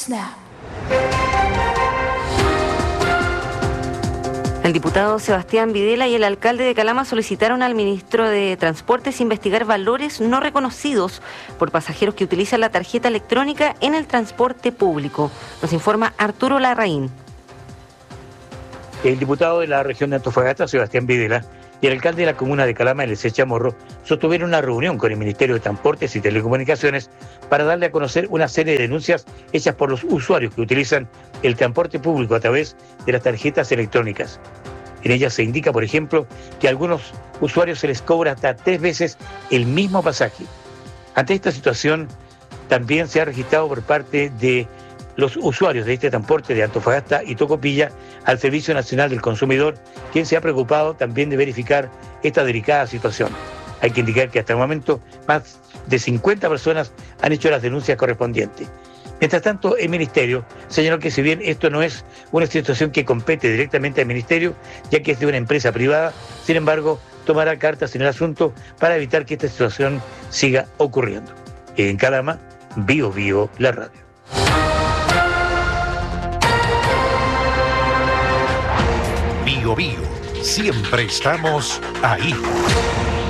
Snap. El diputado Sebastián Videla y el alcalde de Calama solicitaron al ministro de Transportes investigar valores no reconocidos por pasajeros que utilizan la tarjeta electrónica en el transporte público. Nos informa Arturo Larraín. El diputado de la región de Antofagasta, Sebastián Videla, y el alcalde de la comuna de Calama, Eliezer Chamorro, sostuvieron una reunión con el Ministerio de Transportes y Telecomunicaciones para darle a conocer una serie de denuncias hechas por los usuarios que utilizan el transporte público a través de las tarjetas electrónicas. En ellas se indica, por ejemplo, que a algunos usuarios se les cobra hasta 3 veces el mismo pasaje. Ante esta situación, también se ha registrado por parte de los usuarios de este transporte de Antofagasta y Tocopilla al Servicio Nacional del Consumidor, quien se ha preocupado también de verificar esta delicada situación. Hay que indicar que hasta el momento más de 50 personas han hecho las denuncias correspondientes. Mientras tanto, el Ministerio señaló que si bien esto no es una situación que compete directamente al Ministerio, ya que es de una empresa privada, sin embargo, tomará cartas en el asunto para evitar que esta situación siga ocurriendo. En Calama, Bio Bio, la radio. Bio Bio, siempre estamos ahí.